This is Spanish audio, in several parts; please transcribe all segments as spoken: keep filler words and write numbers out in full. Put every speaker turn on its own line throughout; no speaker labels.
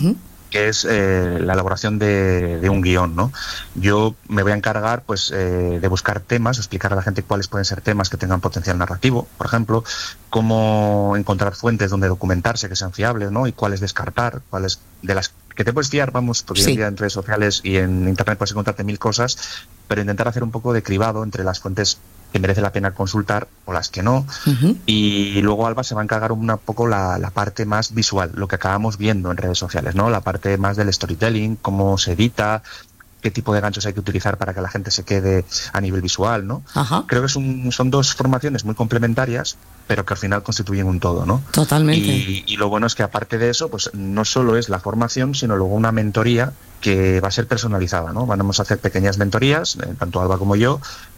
Uh-huh.
que es eh, la elaboración de, de un guión, ¿no? Yo me voy a encargar, pues, eh, de buscar temas, explicar a la gente cuáles pueden ser temas que tengan potencial narrativo, por ejemplo, cómo encontrar fuentes donde documentarse que sean fiables, ¿no? Y cuáles descartar, cuáles de las que te puedes fiar, vamos, porque
sí.
hoy en día en redes sociales y en internet puedes encontrarte mil cosas, pero intentar hacer un poco de cribado entre las fuentes que merece la pena consultar o las que no.
Uh-huh.
Y luego Alba se va a encargar un poco la, la parte más visual, lo que acabamos viendo en redes sociales, ¿no? La parte más del storytelling, cómo se edita, qué tipo de ganchos hay que utilizar para que la gente se quede a nivel visual, ¿no?
Ajá.
Creo que es un, son dos formaciones muy complementarias, pero que al final constituyen un todo, ¿no?
Totalmente.
Y, y lo bueno es que aparte de eso, pues no solo es la formación, sino luego una mentoría que va a ser personalizada, ¿no? Vamos a hacer pequeñas mentorías, eh, tanto Alba como yo,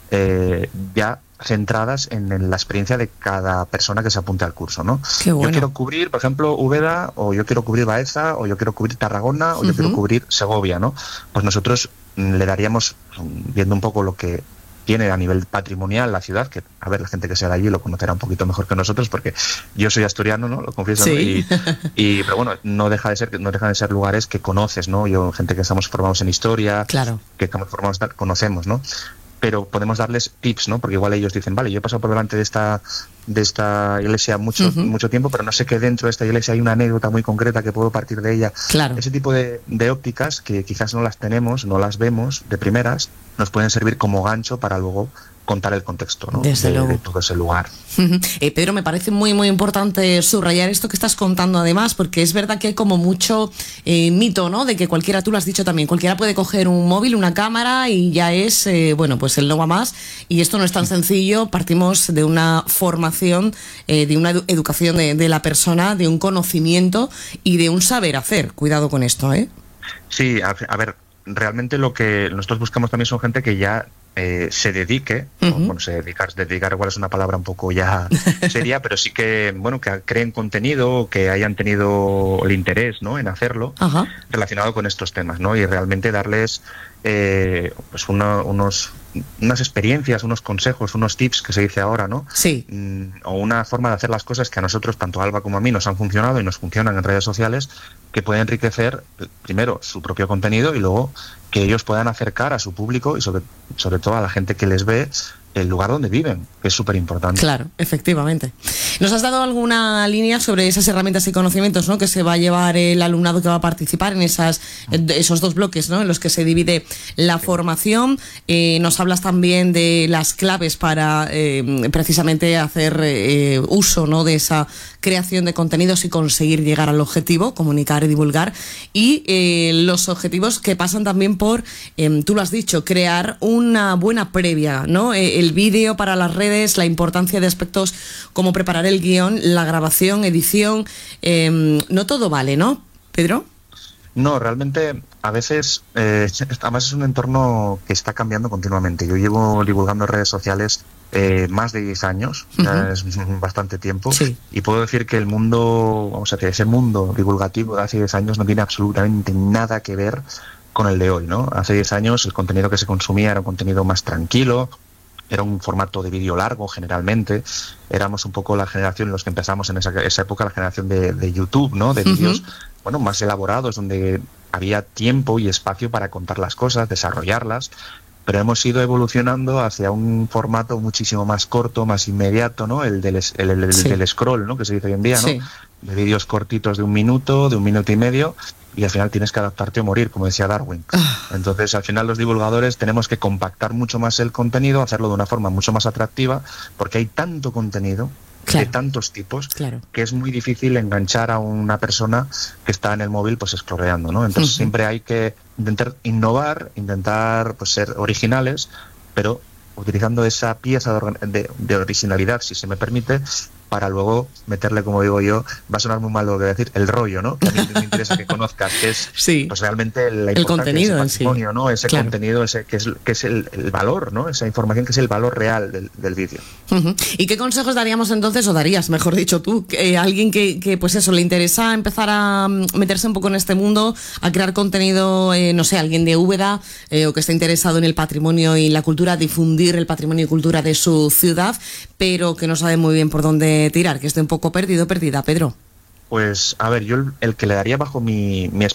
eh, ya centradas en, en la experiencia de cada persona que se apunte al curso, ¿no?
Qué bueno.
Yo quiero cubrir, por ejemplo, Úbeda, o yo quiero cubrir Baeza, o yo quiero cubrir Tarragona, o yo uh-huh. quiero cubrir Segovia, ¿no? Pues nosotros mm, le daríamos, viendo un poco lo que tiene a nivel patrimonial la ciudad, que a ver, la gente que sea de allí lo conocerá un poquito mejor que nosotros, porque yo soy asturiano, ¿no? Lo confieso,
sí.
¿no? Y, y pero bueno, no deja de ser, no dejan de ser lugares que conoces, ¿no? Yo, gente que estamos formados en historia,
claro.
que estamos formados, conocemos, ¿no? Pero podemos darles tips, ¿no? Porque igual ellos dicen, vale, yo he pasado por delante de esta de esta iglesia mucho uh-huh. mucho tiempo, pero no sé que dentro de esta iglesia hay una anécdota muy concreta que puedo partir de ella.
Claro.
Ese tipo de, de ópticas que quizás no las tenemos, no las vemos de primeras, nos pueden servir como gancho para luego contar el contexto, ¿no?
Desde
de,
luego.
de todo ese lugar.
Eh, Pedro, me parece muy muy importante subrayar esto que estás contando además, porque es verdad que hay como mucho eh, mito, ¿no? De que cualquiera, tú lo has dicho también, cualquiera puede coger un móvil, una cámara y ya es, eh, bueno, pues el no va más, y esto no es tan sencillo. Partimos de una formación, eh, de una edu- educación de, de la persona, de un conocimiento y de un saber hacer. Cuidado con esto, ¿eh?
Sí, a, a ver, realmente lo que nosotros buscamos también son gente que ya Eh, se dedique,
uh-huh.
¿no? Bueno, se dedicar, dedicar igual es una palabra un poco ya seria, pero sí que, bueno, que creen contenido, que hayan tenido el interés, ¿no? En hacerlo,
uh-huh.
relacionado con estos temas, ¿no? Y realmente darles eh, pues una, unos unas experiencias, unos consejos, unos tips que se dice ahora, ¿no?
Sí.
Mm, o una forma de hacer las cosas que a nosotros, tanto a Alba como a mí, nos han funcionado y nos funcionan en redes sociales, que puede enriquecer primero su propio contenido y luego que ellos puedan acercar a su público y sobre, sobre todo a la gente que les ve el lugar donde viven, que es súper importante.
Claro, efectivamente. ¿Nos has dado alguna línea sobre esas herramientas y conocimientos, ¿no? que se va a llevar el alumnado que va a participar en esas, esos dos bloques, ¿no? en los que se divide la formación? Eh, nos hablas también de las claves para eh, precisamente hacer eh, uso, ¿no? de esa creación de contenidos y conseguir llegar al objetivo, comunicar y divulgar, y eh, los objetivos que pasan también por, eh, tú lo has dicho, crear una buena previa, ¿no? Eh, el vídeo para las redes, la importancia de aspectos como preparar el guión, la grabación, edición, eh, no todo vale, ¿no, Pedro?
No, realmente a veces, eh, además es un entorno que está cambiando continuamente. Yo llevo divulgando en redes sociales eh, más de diez años, uh-huh. ya es bastante tiempo,
sí.
y puedo decir que el mundo, vamos a decir, ese mundo divulgativo de hace diez años no tiene absolutamente nada que ver con el de hoy, ¿no? Hace diez años el contenido que se consumía era un contenido más tranquilo, era un formato de vídeo largo generalmente, éramos un poco la generación, los que empezamos en esa, esa época, la generación de, de YouTube, ¿no? De vídeos, uh-huh. bueno, más elaborados, donde había tiempo y espacio para contar las cosas, desarrollarlas, pero hemos ido evolucionando hacia un formato muchísimo más corto, más inmediato, ¿no? El del, el, el, el
sí.
del scroll, ¿no? Que se dice hoy en día, ¿no?
Sí.
De vídeos cortitos de un minuto, de un minuto y medio, y al final tienes que adaptarte o morir, como decía Darwin. Entonces, al final los divulgadores tenemos que compactar mucho más el contenido, hacerlo de una forma mucho más atractiva, porque hay tanto contenido, claro. de tantos tipos,
claro.
que es muy difícil enganchar a una persona que está en el móvil pues scrolleando, ¿no? Entonces uh-huh. siempre hay que intentar innovar, intentar pues ser originales, pero utilizando esa pieza de, de, de originalidad, si se me permite, para luego meterle, como digo yo, va a sonar muy mal lo que voy a decir, el rollo, ¿no? Que a mí me interesa que conozcas, que es
sí.
pues realmente la
el contenido
de ese patrimonio,
sí.
¿no? Ese
claro.
contenido, ese que es, que es el, el valor, ¿no? Esa información que es el valor real del, del vídeo.
Uh-huh. ¿Y qué consejos daríamos entonces, o darías, mejor dicho tú, eh, a alguien que, que, pues eso, le interesa empezar a meterse un poco en este mundo, a crear contenido, eh, no sé, alguien de Úbeda, eh, o que esté interesado en el patrimonio y la cultura, a difundir el patrimonio y cultura de su ciudad, pero que no sabe muy bien por dónde tirar, que esté un poco perdido, perdida, Pedro?
Pues, a ver, yo el, el que le daría bajo mi, mi